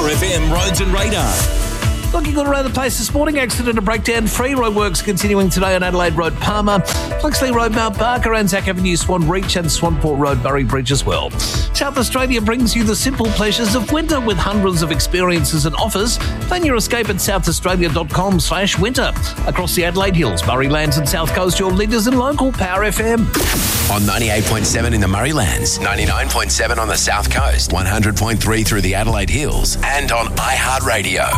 FM Roads and Radar. Looking good around the place this morning. Accident and breakdown. Free road works continuing today on Adelaide Road, Palmer, Flexley Road, Mount Barker, Anzac Avenue, Swan Reach and Swanport Road, Burry Bridge as well. South Australia brings you the simple pleasures of winter with hundreds of experiences and offers. Plan your escape at southaustralia.com/winter. Across the Adelaide Hills, Murraylands and South Coast, your leaders in local Power FM. On 98.7 in the Murraylands, 99.7 on the South Coast, 100.3 through the Adelaide Hills, and on iHeartRadio.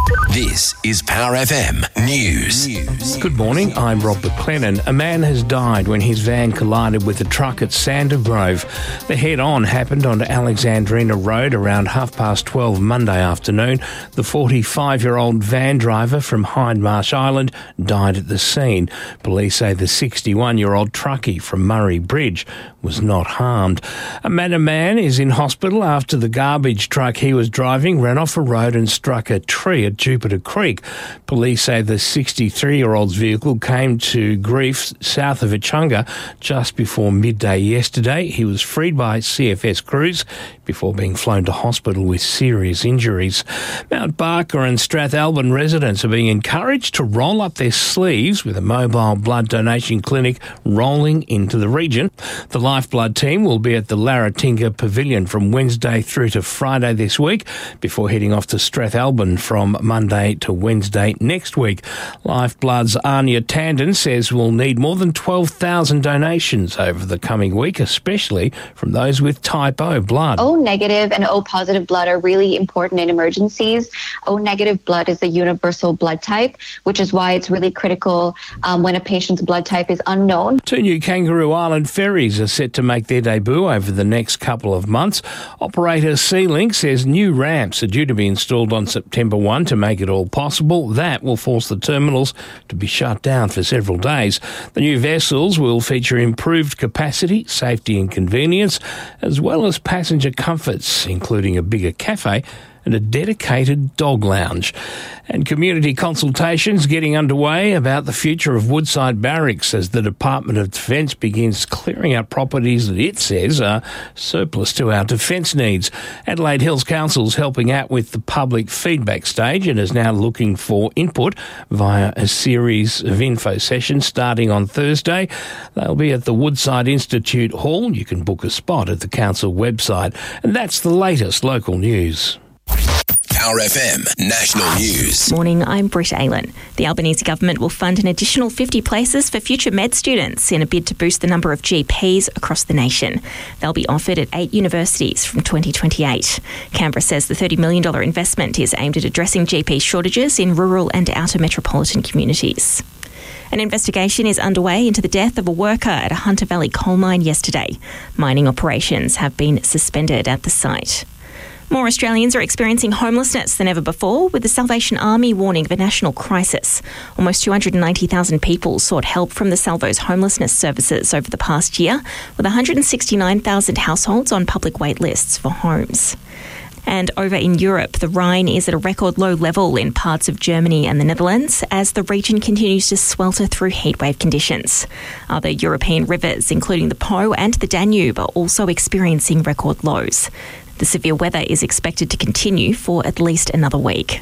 This is Power FM News. Good morning, I'm Rob McLennan. A man has died when his van collided with a truck at Sander Grove. The head-on happened on Alexandrina Road around 12:30 Monday afternoon. The 45-year-old van driver from Hindmarsh Island died at the scene. Police say the 61-year-old truckie from Murray Bridge was not harmed. A man is in hospital after the garbage truck he was driving ran off a road and struck a tree at Jupiter Creek. Police say the 63-year-old's vehicle came to grief south of Echunga just before midday yesterday. He was freed by CFS crews before being flown to hospital with serious injuries. Mount Barker and Strathalbyn residents are being encouraged to roll up their sleeves with a mobile blood donation clinic rolling into the region. The Lifeblood team will be at the Larratinga Pavilion from Wednesday through to Friday this week before heading off to Strathalbyn from Monday to Wednesday next week. Lifeblood's Anya Tandon says we'll need more than 12,000 donations over the coming week, especially from those with type O blood. O negative and O positive blood are really important in emergencies. O negative blood is a universal blood type, which is why it's really critical when a patient's blood type is unknown. 2 new Kangaroo Island ferries are set to make their debut over the next couple of months. Operator Sea-Link says new ramps are due to be installed on September 1 to make it all possible. That will force the terminals to be shut down for several days. The new vessels will feature improved capacity, safety and convenience, as well as passenger comforts, including a bigger cafe and a dedicated dog lounge. And community consultations getting underway about the future of Woodside Barracks as the Department of Defence begins clearing out properties that it says are surplus to our defence needs. Adelaide Hills Council's helping out with the public feedback stage and is now looking for input via a series of info sessions starting on Thursday. They'll be at the Woodside Institute Hall. You can book a spot at the council website. And that's the latest local news. Power FM National News. Morning, I'm Britt Aylan. The Albanese government will fund an additional 50 places for future med students in a bid to boost the number of GPs across the nation. They'll be offered at 8 universities from 2028. Canberra says the $30 million investment is aimed at addressing GP shortages in rural and outer metropolitan communities. An investigation is underway into the death of a worker at a Hunter Valley coal mine yesterday. Mining operations have been suspended at the site. More Australians are experiencing homelessness than ever before, with the Salvation Army warning of a national crisis. Almost 290,000 people sought help from the Salvo's homelessness services over the past year, with 169,000 households on public wait lists for homes. And over in Europe, the Rhine is at a record low level in parts of Germany and the Netherlands as the region continues to swelter through heatwave conditions. Other European rivers, including the Po and the Danube, are also experiencing record lows. The severe weather is expected to continue for at least another week.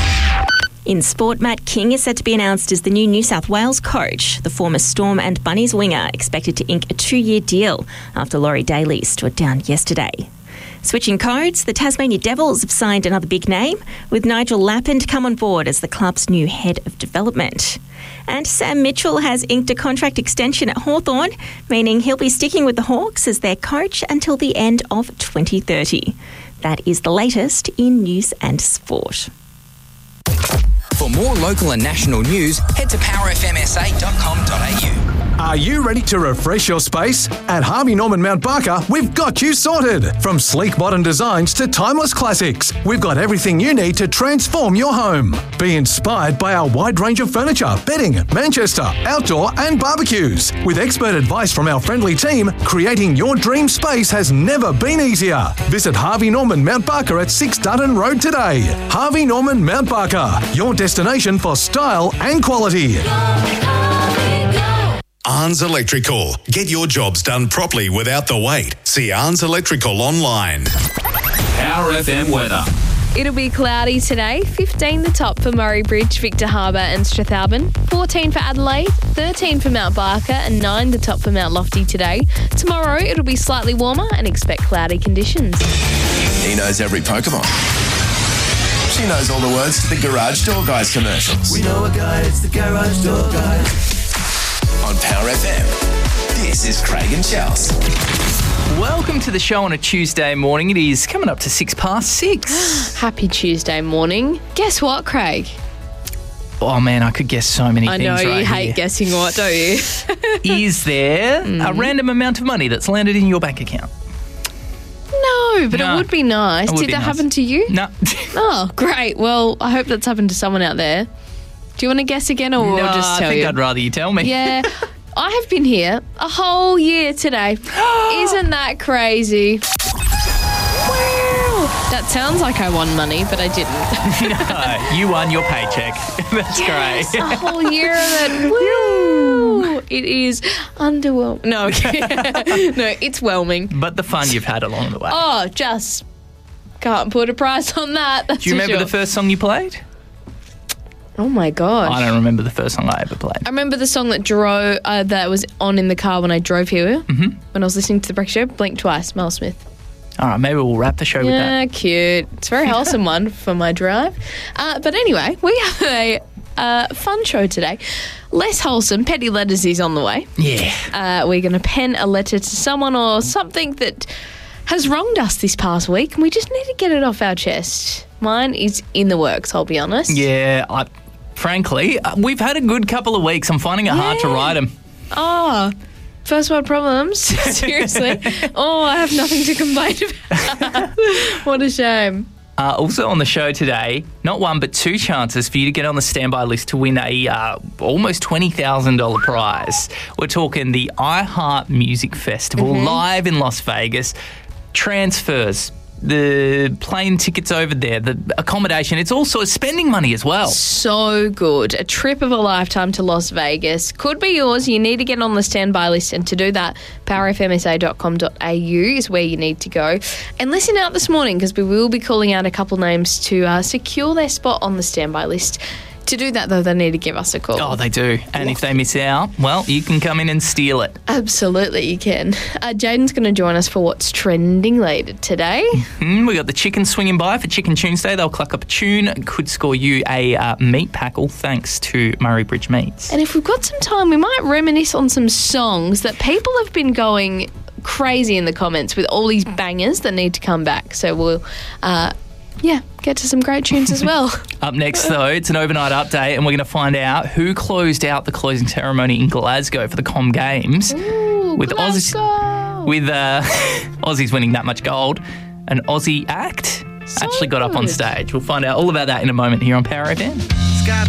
In sport, Matt King is set to be announced as the new New South Wales coach. The former Storm and Bunnies winger expected to ink a 2-year deal after Laurie Daly stood down yesterday. Switching codes, the Tasmania Devils have signed another big name, with Nigel Lappin to come on board as the club's new head of development. And Sam Mitchell has inked a contract extension at Hawthorn, meaning he'll be sticking with the Hawks as their coach until the end of 2030. That is the latest in news and sport. For more local and national news, head to powerfmsa.com.au. Are you ready to refresh your space? At Harvey Norman Mount Barker, we've got you sorted. From sleek modern designs to timeless classics, we've got everything you need to transform your home. Be inspired by our wide range of furniture, bedding, Manchester, outdoor and barbecues. With expert advice from our friendly team, creating your dream space has never been easier. Visit Harvey Norman Mount Barker at 6 Dutton Road today. Harvey Norman Mount Barker, your destination for style and quality. Arns Electrical. Get your jobs done properly without the wait. See Arns Electrical online. Power FM weather. It'll be cloudy today. 15 the top for Murray Bridge, Victor Harbour and Strathalbyn. 14 for Adelaide, 13 for Mount Barker and 9 the top for Mount Lofty today. Tomorrow it'll be slightly warmer and expect cloudy conditions. He knows every Pokemon. She knows all the words to the Garage Door Guys commercials. We know a guy, it's the Garage Door Guys. On Power FM, this is Craig and Chels. Welcome to the show on a Tuesday morning. It is coming up to 6:06. Happy Tuesday morning. Guess what, Craig? Oh man, I could guess so many I things know right you hate here. guessing what, don't you? Is there a random amount of money that's landed in your bank account? No, but No. it would be nice. It would Did be that nice. happen to you? No. Oh, great. Well, I hope that's happened to someone out there. Do you want to guess again or we'll just tell I think you? I'd rather you tell me. Yeah. I have been here a whole year today. Isn't that crazy? Wow. That sounds like I won money, but I didn't. No, you won your paycheck. That's Yes, great. a whole year of it. Woo! It is underwhelming. No, no, it's whelming. But the fun you've had along the way. Oh, just can't put a price on that. That's Do you for remember sure. the first song you played? Oh my gosh. I don't remember the first song I ever played. I remember the song that was on in the car when I drove here. Mm-hmm. When I was listening to the breakfast show, Blink Twice, Mel Smith. All right, maybe we'll wrap the show with that. Yeah, cute. It's a very wholesome one for my drive. But anyway, we have a fun show today. Less wholesome, Petty Letters is on the way. Yeah. We're going to pen a letter to someone or something that has wronged us this past week, and we just need to get it off our chest. Mine is in the works, I'll be honest. Yeah, frankly, we've had a good couple of weeks. I'm finding it hard to write them. Oh, first world problems. Seriously. Oh, I have nothing to complain about. What a shame. Also on the show today, not one but two chances for you to get on the standby list to win a almost $20,000 prize. We're talking the iHeart Music Festival live in Las Vegas. Transfers, the plane tickets over there, the accommodation. It's also spending money as well. So good. A trip of a lifetime to Las Vegas could be yours. You need to get on the standby list, and to do that, powerfmsa.com.au is where you need to go. And listen out this morning, because we will be calling out a couple names to secure their spot on the standby list. To do that, though, they need to give us a call. Oh, they do. And if they miss out, well, you can come in and steal it. Absolutely, you can. Jaden's going to join us for what's trending later today. We got the chicken swinging by for Chicken Tuesday. They'll cluck up a tune. Could score you a meat packle thanks to Murray Bridge Meats. And if we've got some time, we might reminisce on some songs that people have been going crazy in the comments with all these bangers that need to come back. So we'll, get to some great tunes as well. Up next, though, it's an overnight update, and we're going to find out who closed out the closing ceremony in Glasgow for the Com Games. Ooh, with Glasgow. Aussies winning that much gold. An Aussie act actually got up on good. stage. We'll find out all about that in a moment here on Power FM.